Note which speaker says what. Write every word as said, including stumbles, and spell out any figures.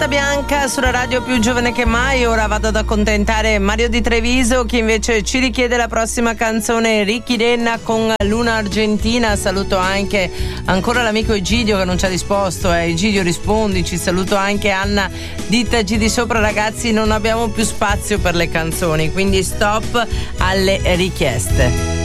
Speaker 1: Carta Bianca sulla radio più giovane che mai. Ora vado ad accontentare Mario di Treviso, che invece ci richiede la prossima canzone, Ricky Renna con Luna Argentina. Saluto anche ancora l'amico Egidio che non ci ha risposto, eh. Egidio, rispondici. Saluto anche Anna di Taggi di Sopra. Ragazzi, non abbiamo più spazio per le canzoni, quindi stop alle richieste.